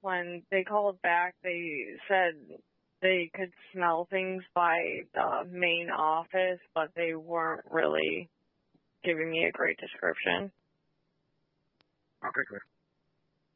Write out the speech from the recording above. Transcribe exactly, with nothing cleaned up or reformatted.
when they called back, they said they could smell things by the main office, but they weren't really giving me a great description. Okay, good.